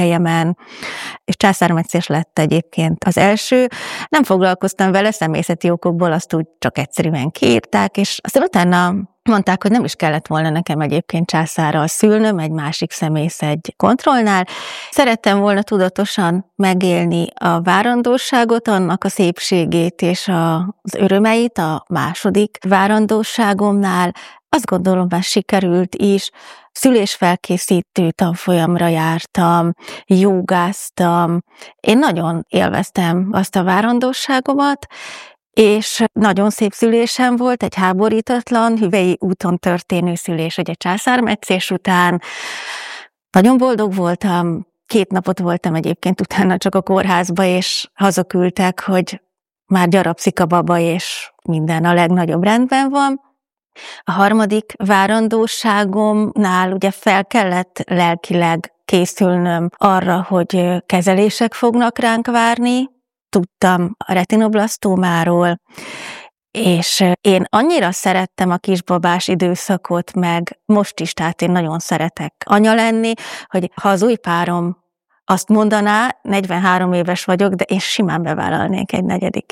munkahelyemen, és császármetszés lett egyébként az első. Nem foglalkoztam vele, személyzeti okokból azt úgy csak egyszerűen kiírták, és aztán utána mondták, hogy nem is kellett volna nekem egyébként császárral szülnöm egy másik szemész egy kontrollnál. Szerettem volna tudatosan megélni a várandóságot, annak a szépségét és az örömeit a második várandóságomnál. Azt gondolom, már sikerült is. Szülésfelkészítő tanfolyamra jártam, jogáztam. Én nagyon élveztem azt a várandóságomat, és nagyon szép szülésem volt, egy háborítatlan, hüvei úton történő szülés, ugye császármetszés után. Nagyon boldog voltam, 2 napot voltam egyébként utána csak a kórházba, és hazaküldtek, hogy már gyarapszik a baba, és minden a legnagyobb rendben van. A harmadik várandóságomnál ugye fel kellett lelkileg készülnöm arra, hogy kezelések fognak ránk várni. Tudtam a retinoblasztómáról, és én annyira szerettem a kisbabás időszakot, meg most is, tehát én nagyon szeretek anya lenni, hogy ha az új párom azt mondaná, 43 éves vagyok, de én simán bevállalnék egy 4.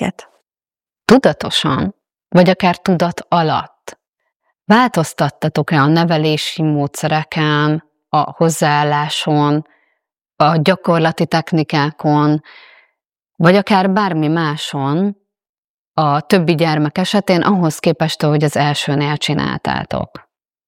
Tudatosan, vagy akár tudat alatt változtattatok-e a nevelési módszereken, a hozzáálláson, a gyakorlati technikákon, vagy akár bármi máson a többi gyermek esetén ahhoz képest, hogy az elsőnél csináltátok?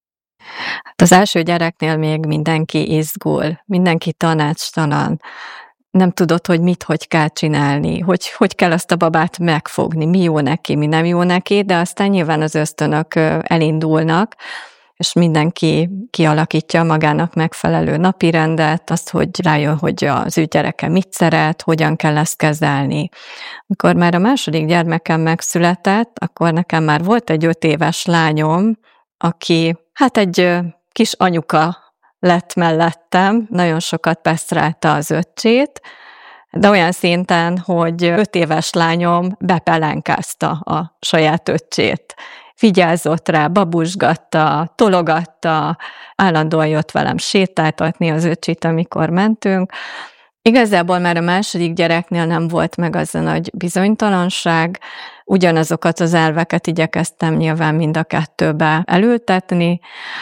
Hát az első gyereknél még mindenki izgul, mindenki tanácstalan. Nem tudod, hogy hogy kell csinálni, hogy kell azt a babát megfogni, mi jó neki, mi nem jó neki, de aztán nyilván az ösztönök elindulnak, és mindenki kialakítja magának megfelelő napirendet, azt, hogy rájön, hogy az ő gyereke mit szeret, hogyan kell ezt kezelni. Amikor már a második gyermekem megszületett, akkor nekem már volt egy 5 éves lányom, aki hát egy kis anyuka lett mellettem, nagyon sokat pesztrálta az öccsét, de olyan szinten, hogy 5 éves lányom bepelenkázta a saját öccsét. Vigyázott rá, babusgatta, tologatta, állandóan jött velem sétáltatni az öcsit, amikor mentünk. Igazából már a második gyereknél nem volt meg az a nagy bizonytalanság, ugyanazokat az elveket igyekeztem nyilván mind a 2-be elültetni,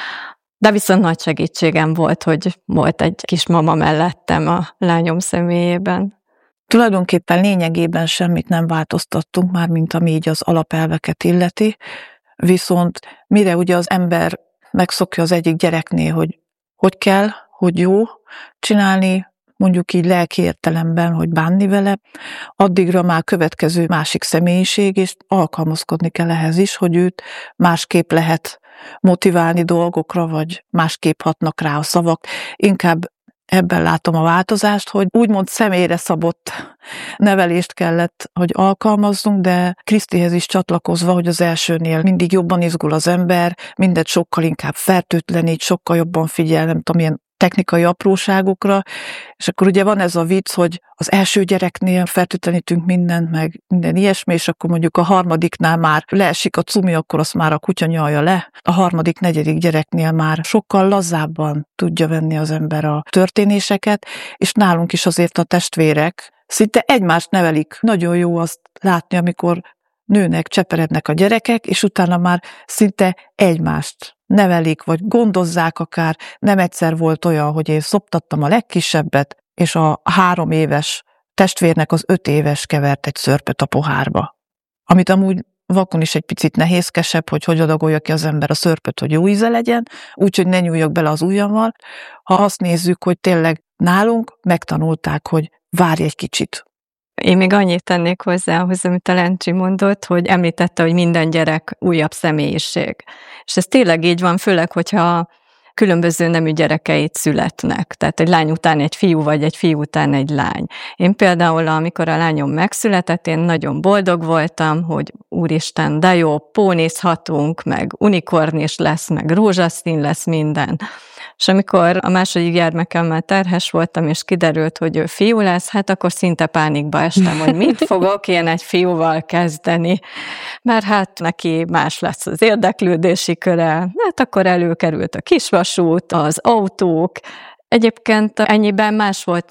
de viszont nagy segítségem volt, hogy volt egy kis mama mellettem a lányom személyében. Tulajdonképpen lényegében semmit nem változtattunk már, mint ami így az alapelveket illeti, viszont mire ugye az ember megszokja az egyik gyereknél, hogy kell, hogy jó csinálni, mondjuk így lelki értelemben, hogy bánni vele, addigra már következő másik személyiség, és alkalmazkodni kell ehhez is, hogy őt másképp lehet motiválni dolgokra, vagy másképp hatnak rá a szavak. Inkább ebben látom a változást, hogy úgymond személyre szabott nevelést kellett, hogy alkalmazzunk, de Krisztihez is csatlakozva, hogy az elsőnél mindig jobban izgul az ember, mindent sokkal inkább fertőtlenít, sokkal jobban figyel, nem tudom, ilyen technikai apróságokra, és akkor ugye van ez a vicc, hogy az első gyereknél fertőtlenítünk mindent, meg minden ilyesmi, és akkor mondjuk a harmadiknál már leesik a cumi, akkor azt már a kutya nyalja le. A harmadik, 4. gyereknél már sokkal lazábban tudja venni az ember a történéseket, és nálunk is azért a testvérek szinte egymást nevelik. Nagyon jó azt látni, amikor nőnek, cseperednek a gyerekek, és utána már szinte egymást nevelik, vagy gondozzák akár. Nem egyszer volt olyan, hogy én szoptattam a legkisebbet, és a 3 éves testvérnek az 5 éves kevert egy szörpöt a pohárba. Amit amúgy vakon is egy picit nehézkesebb, hogy adagolja ki az ember a szörpöt, hogy jó íze legyen, úgyhogy ne nyúljak bele az ujjammal. Ha azt nézzük, hogy tényleg nálunk megtanulták, hogy várj egy kicsit. Én még annyit tennék hozzá, amit a Lencsi mondott, hogy említette, hogy minden gyerek újabb személyiség. És ez tényleg így van, főleg, hogyha különböző nemű gyerekeit születnek. Tehát egy lány után egy fiú, vagy egy fiú után egy lány. Én például, amikor a lányom megszületett, én nagyon boldog voltam, hogy úristen, de jó, pónizhatunk, meg unikornis lesz, meg rózsaszín lesz minden. És amikor a második gyermekemmel terhes voltam, és kiderült, hogy ő fiú lesz, hát akkor szinte pánikba estem, hogy mit fogok én egy fiúval kezdeni. Mert hát neki más lesz az érdeklődési köre, hát akkor előkerült a kisvasút, az autók. Egyébként ennyiben más volt